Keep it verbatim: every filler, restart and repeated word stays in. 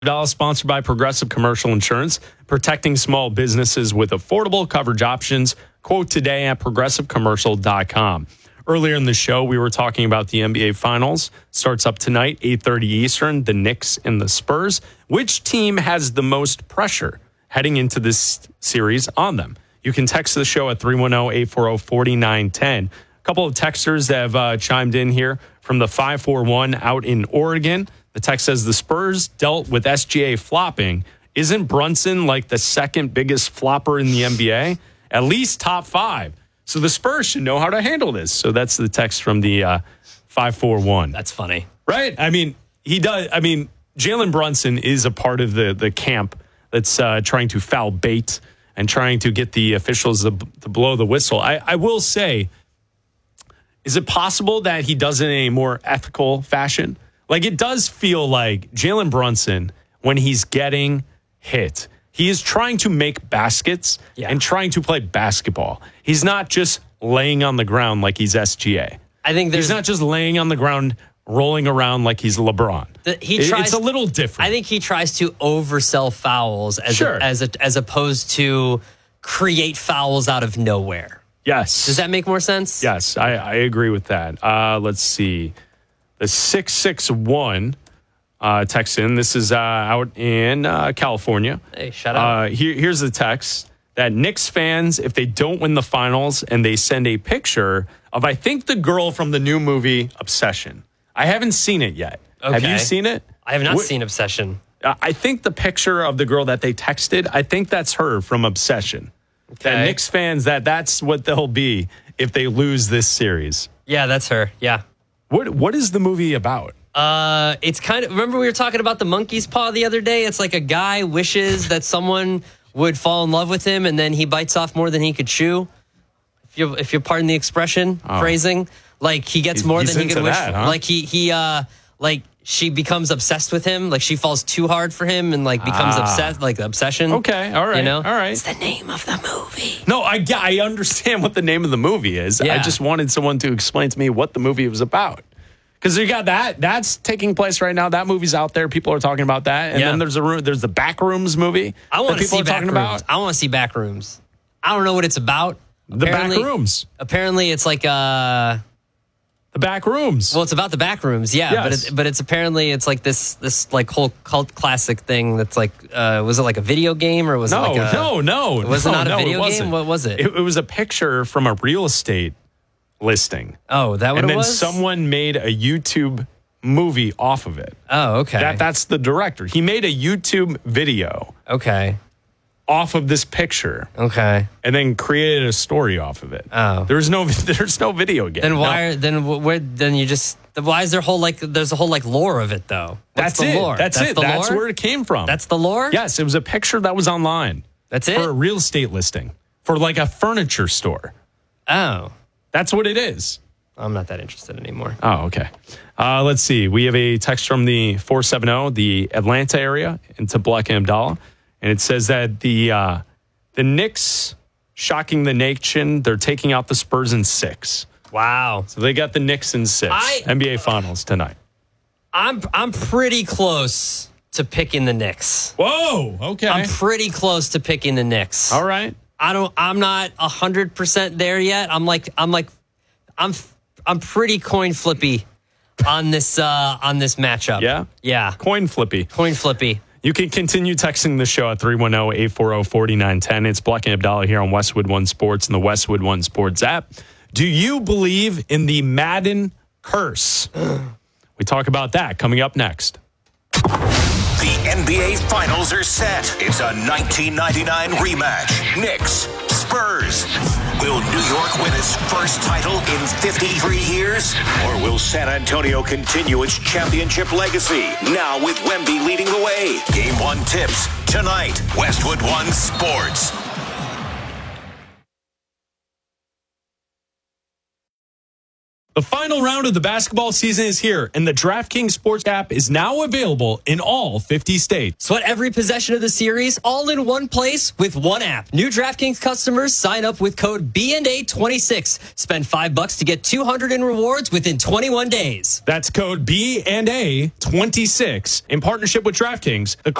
Dallas, sponsored by Progressive Commercial Insurance, protecting small businesses with affordable coverage options. Quote today at progressive commercial dot com. Earlier in the show, we were talking about the N B A Finals. Starts up tonight, eight thirty Eastern, the Knicks and the Spurs. Which team has the most pressure heading into this series on them? You can text the show at three one zero, eight four zero, four nine one zero. A couple of texters that have uh, chimed in here from the five four one out in Oregon. The text says the Spurs dealt with S G A flopping. Isn't Brunson like the second biggest flopper in the N B A? At least top five. So the Spurs should know how to handle this. So that's the text from the uh, five four one. That's funny. Right? I mean, he does. I mean, Jalen Brunson is a part of the, the camp that's uh, trying to foul bait and trying to get the officials to, to blow the whistle. I, I will say, is it possible that he does it in a more ethical fashion? Like, it does feel like Jalen Brunson, when he's getting hit, he is trying to make baskets yeah. and trying to play basketball. He's not just laying on the ground like he's S G A. I think he's not just laying on the ground, rolling around like he's LeBron. The, he tries, it's a little different. I think he tries to oversell fouls as sure. a, as a, as opposed to create fouls out of nowhere. Yes. Does that make more sense? Yes, I, I agree with that. Uh, let's see. The six six one uh, text in. This is uh, out in uh, California. Hey, shout out. Uh, here, here's the text that Knicks fans, if they don't win the finals and they send a picture of, I think, the girl from the new movie Obsession. I haven't seen it yet. Okay. Have you seen it? I have not What, seen Obsession. Uh, I think the picture of the girl that they texted, I think that's her from Obsession. Okay. That Knicks fans, that that's what they'll be if they lose this series. Yeah, that's her. Yeah. What What is the movie about? Uh, it's kind of, remember we were talking about the monkey's paw the other day? It's like a guy wishes that someone would fall in love with him and then he bites off more than he could chew. If you if you pardon the expression, oh. phrasing, like he gets he's, more he's than he could wish that, for. Huh? Like he he uh like she becomes obsessed with him, like she falls too hard for him and like becomes ah. obsessed, like obsession. Okay, all right, you know, all right. It's the name of the movie. No, I I understand what the name of the movie is. Yeah. I just wanted someone to explain to me what the movie was about. Because you got that, that's taking place right now. That movie's out there. People are talking about that. And yeah. then there's a room, there's the Backrooms movie. I want to see people are talking Backrooms. about. I want to see Backrooms. I don't know what it's about. The apparently, Backrooms. Apparently, it's like uh the Backrooms. Well, it's about the Backrooms, yeah. Yes. But it, but it's apparently it's like this this like whole cult classic thing. That's like uh, was it like a video game or was no, it like a, no, no, was no, it not no, a video game? What was it? it? It was a picture from a real estate listing. Oh, that what and it was? And then someone made a YouTube movie off of it. Oh, okay. That that's the director. He made a YouTube video. Okay. Off of this picture. Okay. And then created a story off of it. Oh. There's no there's no video game. Then why no. are, then where then you just why is there whole like there's a whole like lore of it though? What's That's the it. lore? That's, That's it. the That's lore? where it came from. That's the lore? Yes, it was a picture that was online. That's it? For a real estate listing. For like a furniture store. Oh. That's what it is. I'm not that interested anymore. Oh, okay. Uh, let's see. We have a text from the four seven zero, the Atlanta area, into Black and Abdallah. And it says that the uh, the Knicks, shocking the nation, they're taking out the Spurs in six. Wow. So they got the Knicks in six. I, N B A Finals tonight. I'm I'm pretty close to picking the Knicks. Whoa, okay. I'm pretty close to picking the Knicks. All right. I don't I'm not one hundred percent there yet. I'm like I'm like I'm I'm pretty coin flippy on this uh, on this matchup. Yeah? Yeah. Coin flippy. Coin flippy. You can continue texting the show at three one zero, eight four zero, four nine one zero. It's Black and Abdallah here on Westwood One Sports and the Westwood One Sports app. Do you believe in the Madden curse? We talk about that coming up next. The N B A Finals are set. It's a nineteen ninety-nine rematch. Knicks, Spurs. Will New York win its first title in fifty-three years? Or will San Antonio continue its championship legacy? Now with Wemby leading the way. Game one tips tonight. Westwood One Sports. The final round of the basketball season is here, and the DraftKings Sports app is now available in all fifty states. Sweat every possession of the series all in one place with one app. New DraftKings customers sign up with code B and A twenty-six. Spend five bucks to get two hundred in rewards within twenty-one days. That's code B and A twenty-six in partnership with DraftKings. The